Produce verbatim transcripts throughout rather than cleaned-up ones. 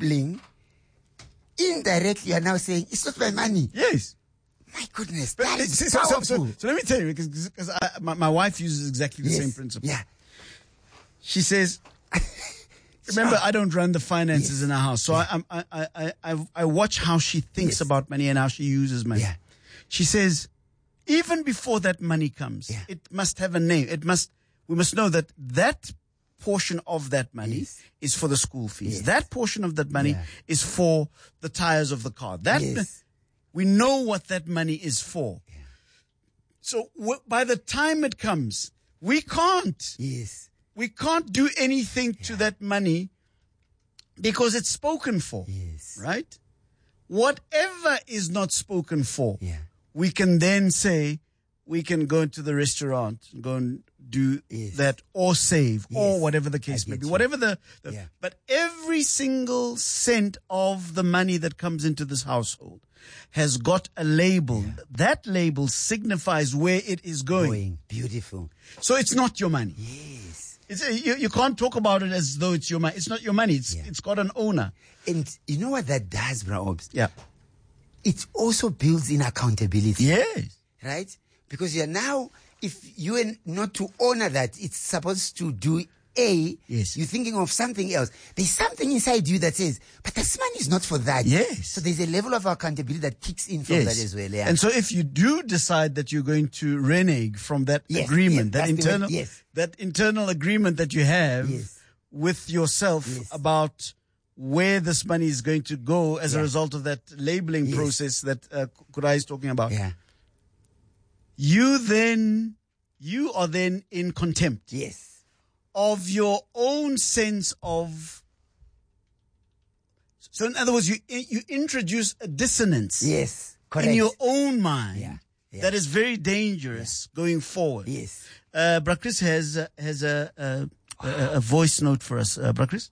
labeling, indirectly you are now saying, it's not my money. Yes. My goodness, But that it- is so, so, so, powerful. so, so let me tell you, because, because I, my, my wife uses exactly the Yes. same principle. Yeah. She says, remember, I don't run the finances Yes. in our house, so I, I, I, I, I, I watch how she thinks Yes. about money and how she uses money. Yeah. She says, even before that money comes, Yeah. it must have a name. It must, we must know that that portion of that money Yes. is for the school fees. Yes. That portion of that money Yeah. is for the tires of the car. That, Yes. we know what that money is for. So w- by the time it comes, we can't. Yes. We can't do anything to that money because it's spoken for. Yes. Right? Whatever is not spoken for, Yeah. we can then say, we can go into the restaurant and go and do Yes. that or save or Yes. whatever the case I may get be. you. Whatever the, the Yeah. but every single cent of the money that comes into this household has got a label. That label signifies where it is going. Going. Beautiful. So it's not your money. Yes. It's, uh, you, you can't talk about it as though it's your money. It's not your money. It's, Yeah. it's got an owner. And you know what that does, Bra Obs? Yeah. It also builds in accountability. Yes. Right? Because you're now, if you are not to honor that, it's supposed to do A, Yes. you're thinking of something else. There's something inside you that says, but this money is not for that. Yes. So there's a level of accountability that kicks in from that as well. Yeah. And so if you do decide that you're going to renege from that Yes, agreement, yes, that that's the word, internal, yes. that internal agreement that you have Yes. with yourself Yes. about where this money is going to go as a Yeah. result of that labeling Yes. process that uh, Kurai is talking about, yeah. you then, you are then in contempt Yes. of your own sense of. So in other words, you you introduce a dissonance Yes. Correct. in your own mind Yeah, yeah. that is very dangerous going forward. Yes. Uh, Bra Chris has uh, has a, a a a voice note for us. Uh, Bra Chris?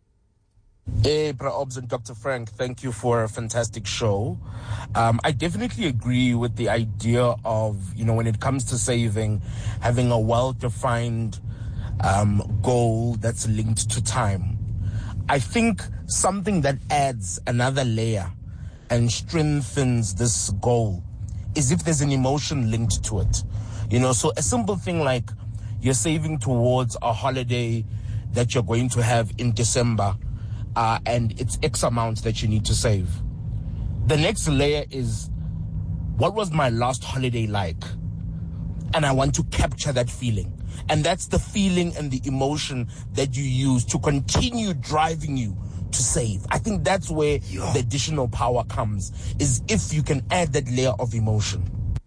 Hey, Bra Obs and Doctor Frank, thank you for a fantastic show. Um, I definitely agree with the idea of, you know, when it comes to saving, having a well-defined um, goal that's linked to time. I think something that adds another layer and strengthens this goal is if there's an emotion linked to it. You know, so a simple thing like you're saving towards a holiday that you're going to have in December, uh, and it's X amount that you need to save. The next layer is, what was my last holiday like? And I want to capture that feeling. And that's the feeling and the emotion that you use to continue driving you to save. I think that's where the additional power comes, is if you can add that layer of emotion.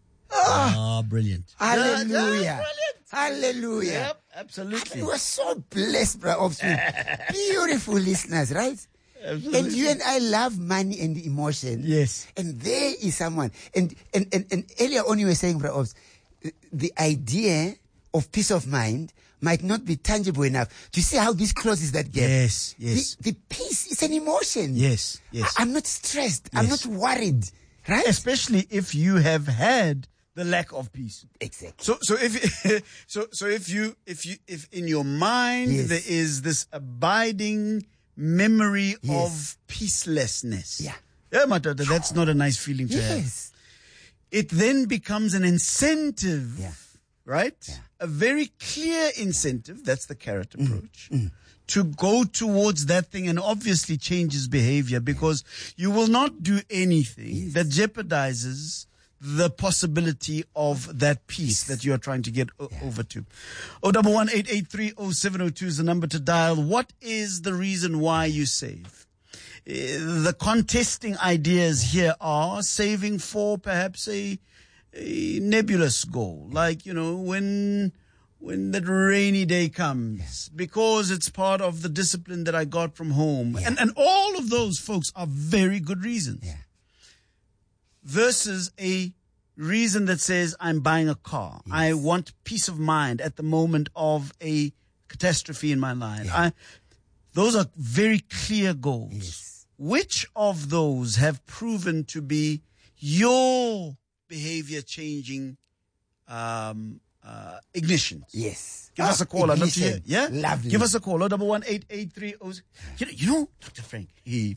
Ah, brilliant. Hallelujah. Yeah, brilliant. Hallelujah. Yep, absolutely. We were so blessed, Bra Obs, with beautiful listeners, right? Absolutely. And you and I love money and emotion. Yes. And there is someone. And and, and, and earlier on you were saying, Bra Obs, the idea of peace of mind might not be tangible enough. Do you see how this closes that gap? Yes, yes. The, the peace is an emotion. Yes, yes. I, am not stressed. I'm Yes. not worried. Right? Especially if you have had the lack of peace. Exactly. So, so if, so, so if you, if you, if in your mind Yes. there is this abiding memory Yes. of peacelessness. Yeah. Yeah, Matata, that's not a nice feeling to have. Yes. It then becomes an incentive, Yeah. right? Yeah. A very clear incentive. That's the carrot Mm. approach. To go towards that thing and obviously changes behavior, because you will not do anything that jeopardizes the possibility of that peace that you are trying to get o- over to. oh one one eight eight three oh seven oh two is the number to dial. What is the reason why you save? Uh, The contesting ideas here are saving for perhaps a, a nebulous goal, like, you know, when when that rainy day comes, because it's part of the discipline that I got from home. And and all of those, folks, are very good reasons. Yeah. Versus a reason that says I'm buying a car. I want peace of mind at the moment of a catastrophe in my life. I, those are very clear goals. Yes. Which of those have proven to be your behavior changing um, uh, ignitions? Yes. Give us Oh, a call. I'd love to hear. ignition. Yeah? Lovely. Give us a call. Oh, one one eight eight three oh. You know, you know, Doctor Frank, eh,